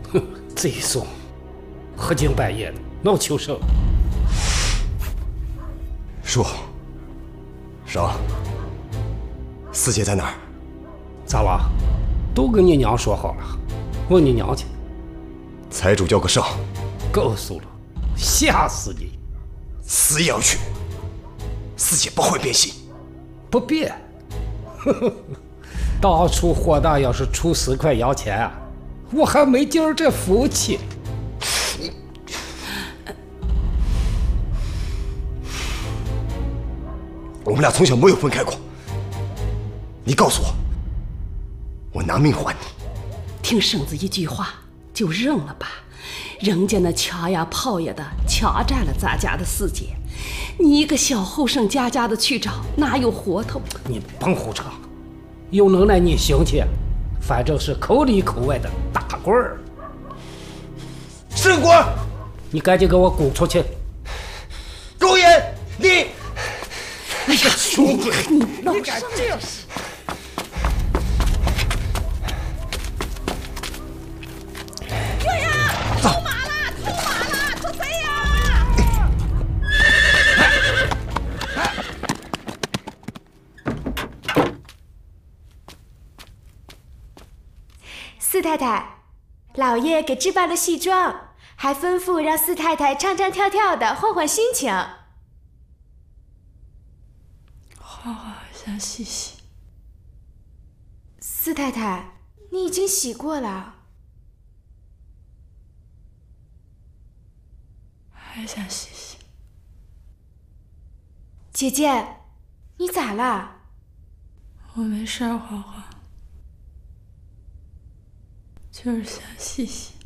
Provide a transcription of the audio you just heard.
哼，贼怂，合更半夜的闹求生。 叔，生，四姐在哪儿？ 咋了？都跟你娘说好了，问你娘去。 财主叫个上， 告诉了，吓死你！ 死也要去。四姐不会变心， 不变。当初霍大要是出4块洋钱啊，我还没今儿这福气。 我们俩从小没有分开过。你告诉我，我拿命还你。 听婶子一句话就认了吧，人家那枪呀炮呀的强占了咱家的四姐，你一个小后生家的去找，哪有活头？ 你甭胡扯，有能耐你行去，反正是口里口外的大官儿。 沈官， 你赶紧给我滚出去！ 周岩，你， 哎呀，你老敢这样！ 月呀，出马了，捉贼呀！ 四太太，老爷给置办了戏装，还吩咐让四太太唱唱跳跳的，换换心情。 好，想洗洗。 四太太，你已经洗过了， 还想洗洗。 姐姐，你咋了？ 我没事，花花，就是想洗洗。